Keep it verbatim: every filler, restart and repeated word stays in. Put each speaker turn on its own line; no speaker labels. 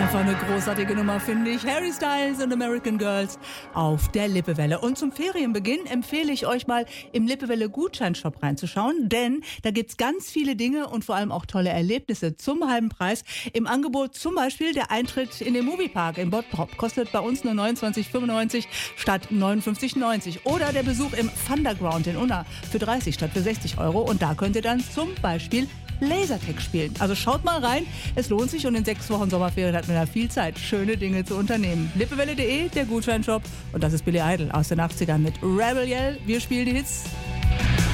Einfach eine großartige Nummer, finde ich. Harry Styles und American Girls auf der Lippewelle. Und zum Ferienbeginn empfehle ich euch mal im Lippewelle Gutscheinshop reinzuschauen, denn da gibt's ganz viele Dinge und vor allem auch tolle Erlebnisse zum halben Preis. Im Angebot zum Beispiel der Eintritt in den Moviepark in Bottrop kostet bei uns nur neunundzwanzig fünfundneunzig statt neunundfünfzig neunzig. Oder der Besuch im Thunderground in Unna für dreißig statt für sechzig Euro. Und da könnt ihr dann zum Beispiel Lasertag spielen. Also schaut mal rein, es lohnt sich und in sechs Wochen Sommerferien hat man da viel Zeit, schöne Dinge zu unternehmen. Lippewelle punkt de, der Gutscheinshop und das ist Billy Idol aus den achtzigern mit Rebel Yell. Wir spielen die Hits.